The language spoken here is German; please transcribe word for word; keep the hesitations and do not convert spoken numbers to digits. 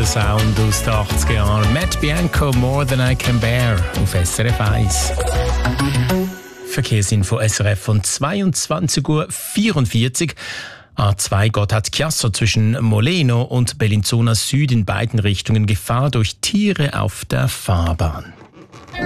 guter Sound aus den achtziger Jahren. Matt Bianco, More Than I Can Bear auf S R F eins. Verkehrsinfo S R F von zweiundzwanzig Uhr vierundvierzig. A zwei Gotthard-Chiasso zwischen Moleno und Bellinzona Süd in beiden Richtungen Gefahr durch Tiere auf der Fahrbahn.